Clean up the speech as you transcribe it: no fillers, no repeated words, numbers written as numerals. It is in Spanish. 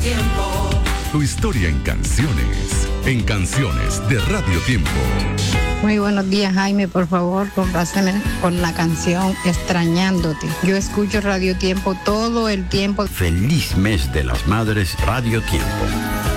Tu historia en canciones de Radio Tiempo. Muy buenos días, Jaime. Por favor, compláceme con la canción Extrañándote. Yo escucho Radio Tiempo todo el tiempo. Feliz mes de las madres, Radio Tiempo.